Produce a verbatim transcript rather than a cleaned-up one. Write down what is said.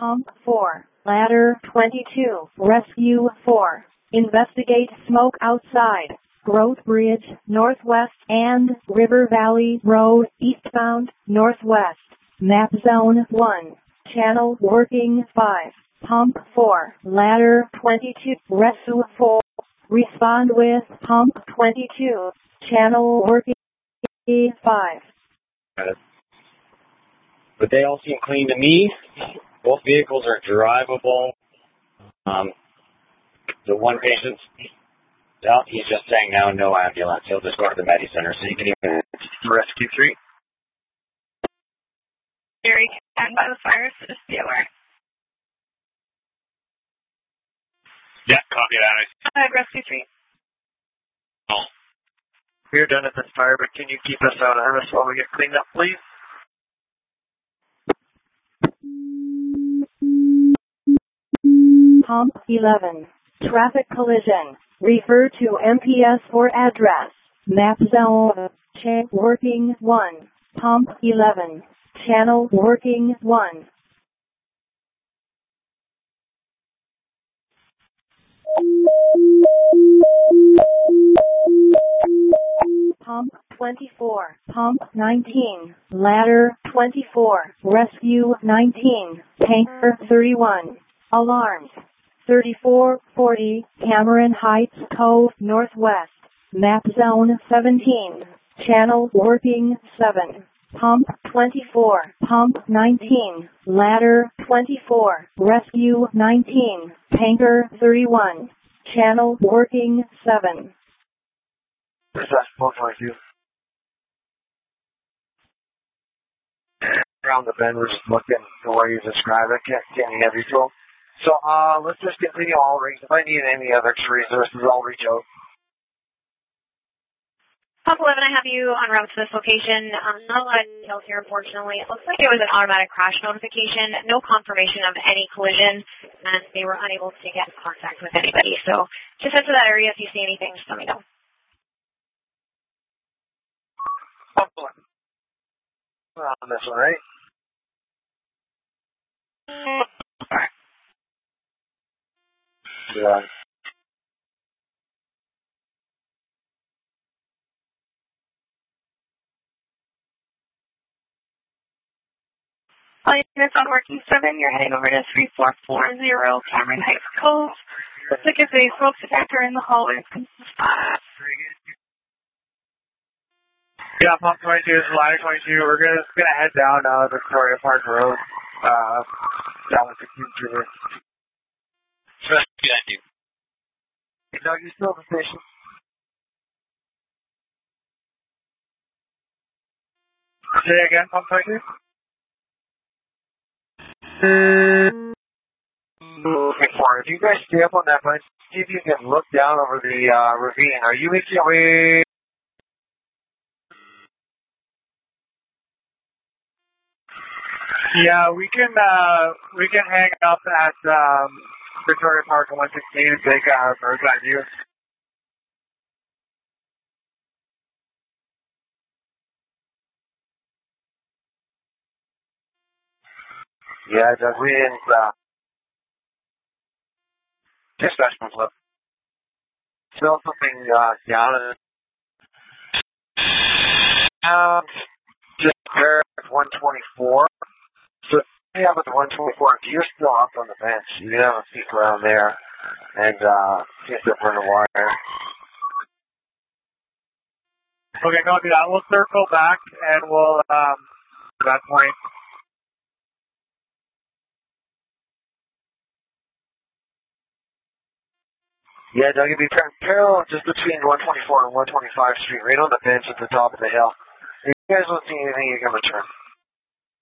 Pump four, Ladder twenty-two, Rescue four. Investigate smoke outside. Growth Bridge, northwest, and River Valley Road, eastbound, northwest. Map Zone one. Channel working five. Pump four, Ladder twenty-two, Rescue four. Respond with Pump twenty-two, Channel working five. But they all seem clean to me. Both vehicles are drivable. Um, the one patient, well, he's just saying now no ambulance. He'll just go to the Medi Center, so you can even rescue three. Very and by the fire, so just be aware. Yeah, copy that. Uh, rescue three. Oh. We're done at this fire, but can you keep us out of this while we get cleaned up, please? Pump eleven. Traffic collision. Refer to M P S for address. Map zone. Check working one. Pump eleven. Channel working one. Pump twenty-four. Pump nineteen. Ladder twenty-four. Rescue nineteen. Tanker thirty-one. Alarms. thirty-four forty. Cameron Heights Cove Northwest. Map Zone seventeen. Channel working seven. Pump twenty-four. Pump nineteen. Ladder twenty-four. Rescue nineteen. Tanker thirty-one. Channel working seven. Where's that supposed to do? Around the bend, we're just looking the way you describe it. Can't see any heavy tool. So, uh, let's just continue all reach. If I need any other resources, I'll reach out. Pump eleven, I have you en route to this location. Um, not a lot of details here, unfortunately. It looks like it was an automatic crash notification. No confirmation of any collision, and they were unable to get in contact with anybody. So just head to that area if you see anything. Just let me know. Pump eleven. We're on this one, right? Alright. Yeah. All units on working seven, you're heading over to three four four zero Cameron Heights Cove. Looks like it's a smoke detector in the hallway. Yeah, Pump twenty-two is Ladder twenty-two. We're gonna, just gonna head down uh, Victoria Park Road. Uh, down with the Q River. Trust you, I do. Hey, Doug, you still at the station? Say again, Pump twenty-two? Looking for it. If you guys stay up on that bunch, see if you can look down over the uh, ravine. Are you making your way? Yeah, we can uh, we can hang up at um, Victoria Park and one sixteen and take a bird's eye view. Yeah, Doug, we didn't. Uh, Dispatchment flip. Still something uh, down in um, just there at one twenty-four. So yeah, with the one twenty-four, if you're still up on the bench, you can have a peek around there and uh, see if they're burning wire. Okay, copy that. We'll circle back and we'll um, at that point. Yeah, Doug, you'd be parallel just between one twenty-four and one twenty-five Street, right on the bench at the top of the hill. If you guys don't see anything, you can return.